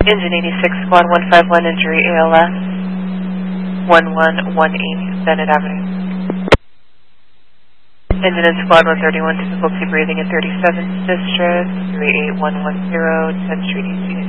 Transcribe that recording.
Engine 86, Squad 151, injury ALS, 1118 Bennett Avenue. Engine in Squad 131, difficulty breathing at 37th District, 38110, 10th Street East.